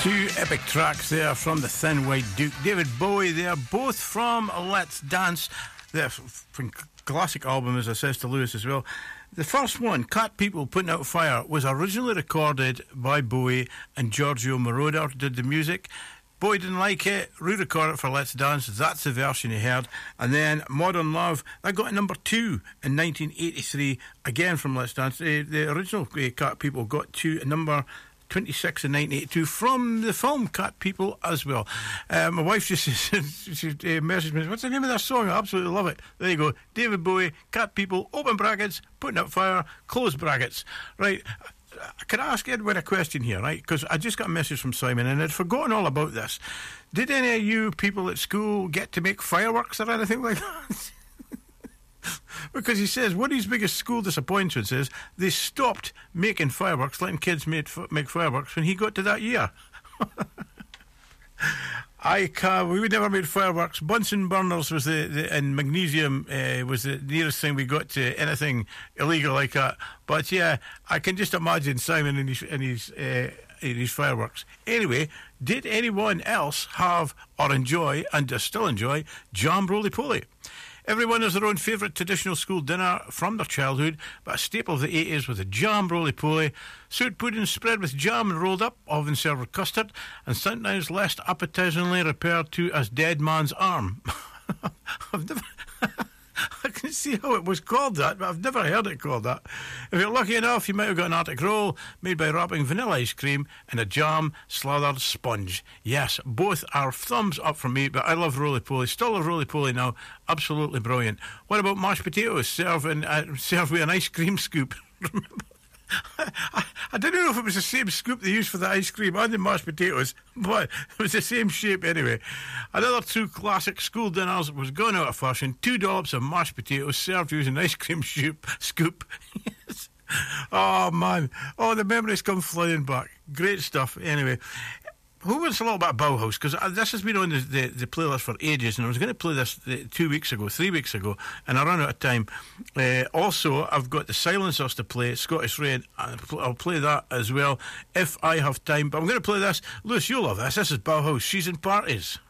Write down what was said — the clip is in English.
Two epic tracks there from the Thin White Duke. David Bowie there, both from Let's Dance, their classic album, as I says to Lewis as well. The first one, Cat People Putting Out Fire, was originally recorded by Bowie, and Giorgio Moroder did the music. Bowie didn't like it, re-recorded it for Let's Dance. That's the version he heard. And then Modern Love, that got to number 2 in 1983, again from Let's Dance. The original Cat People got to number 26 in 1982 from the film Cat People as well. My wife just she messaged me, what's the name of that song? I absolutely love it. There you go, David Bowie, Cat People, open brackets, Putting Out Fire, close brackets. Right, can I ask Edwin a question here, right? Because I just got a message from Simon and I'd forgotten all about this. Did any of you people at school get to make fireworks or anything like that? Because he says one of his biggest school disappointments is they stopped making fireworks, letting kids make fireworks when he got to that year. We never made fireworks. Bunsen burners was and magnesium was the nearest thing we got to anything illegal like that. But yeah, I can just imagine Simon and his fireworks. Anyway, did anyone else have or enjoy, and still enjoy, jam roly-poly? Everyone has their own favourite traditional school dinner from their childhood, but a staple of the 80s was a jam roly-poly, suet pudding spread with jam and rolled up, often served with custard, and sometimes less appetisingly referred to as dead man's arm. I've never... I can see how it was called that, but I've never heard it called that. If you're lucky enough, you might have got an Arctic roll made by wrapping vanilla ice cream in a jam-slathered sponge. Yes, both are thumbs up from me, but I love roly-poly. Still love roly-poly now. Absolutely brilliant. What about mashed potatoes served with an ice cream scoop? I didn't know if it was the same scoop they used for the ice cream and the mashed potatoes, but it was the same shape anyway. Another two classic school dinners was gone out of fashion. 2 dollops of mashed potatoes served using ice cream scoop. Yes. Oh man, the memories come flying back. Great stuff. Anyway, who wants a little bit of Bauhaus? Because this has been on the playlist for ages, and I was going to play this 3 weeks ago, and I ran out of time. Also, I've got the Silencers to play, Scottish Rain. I'll play that as well if I have time. But I'm going to play this. Lewis, you'll love this. This is Bauhaus, She's in Parties.